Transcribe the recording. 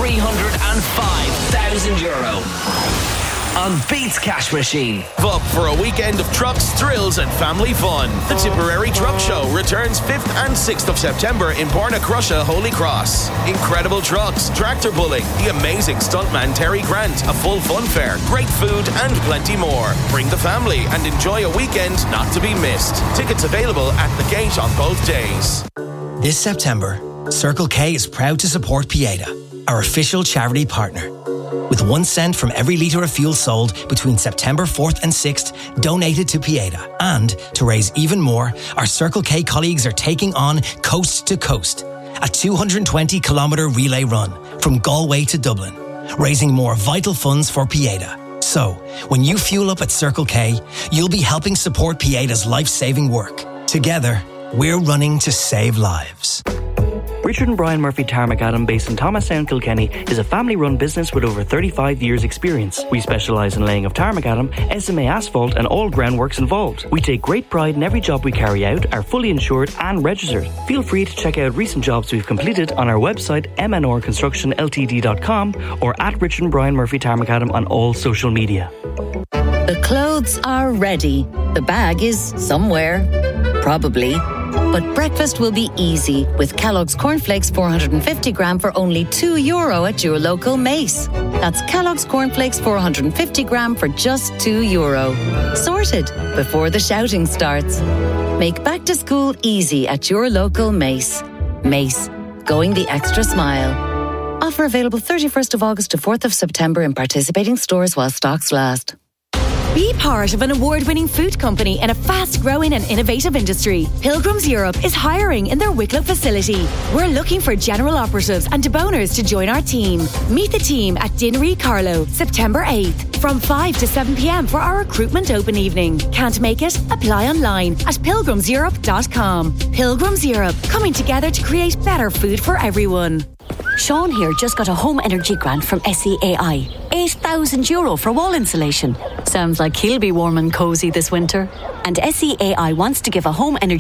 €305,000 on Beats Cash Machine. Up for a weekend of trucks, thrills and family fun. The Tipperary Truck Show returns 5th and 6th of September in Pornacrusha, Holy Cross. Incredible trucks, tractor pulling, the amazing stuntman Terry Grant, a full fun fair, great food and plenty more. Bring the family and enjoy a weekend not to be missed. Tickets available at the gate on both days. This September, Circle K is proud to support Pieta, our official charity partner. With 1 cent from every litre of fuel sold between September 4th and 6th donated to Pieta. And to raise even more, our Circle K colleagues are taking on Coast to Coast, a 220-kilometre relay run from Galway to Dublin, raising more vital funds for Pieta. So, when you fuel up at Circle K, you'll be helping support Pieta's life-saving work. Together, we're running to save lives. Richard and Brian Murphy Tarmacadam, based in Thomastown, Kilkenny, is a family-run business with over 35 years' experience. We specialise in laying of tarmacadam, SMA asphalt and all groundworks involved. We take great pride in every job we carry out, are fully insured and registered. Feel free to check out recent jobs we've completed on our website mnorconstructionltd.com or at Richard and Brian Murphy Tarmacadam on all social media. The clothes are ready. The bag is somewhere. Probably. But breakfast will be easy with Kellogg's Cornflakes 450 gram for only €2 at your local Mace. That's Kellogg's Cornflakes 450 gram for just €2. Sorted before the shouting starts. Make back to school easy at your local Mace. Mace, going the extra smile. Offer available 31st of August to 4th of September in participating stores while stocks last. Be part of an award-winning food company in a fast-growing and innovative industry. Pilgrims Europe is hiring in their Wicklow facility. We're looking for general operatives and deboners to join our team. Meet the team at Dinnery Carlow, September 8th, from 5 to 7 p.m. for our recruitment open evening. Can't make it? Apply online at pilgrimseurope.com. Pilgrims Europe, coming together to create better food for everyone. Sean here just got a home energy grant from SEAI. €8,000 for wall insulation. Sounds like he'll be warm and cosy this winter. And SEAI wants to give a home energy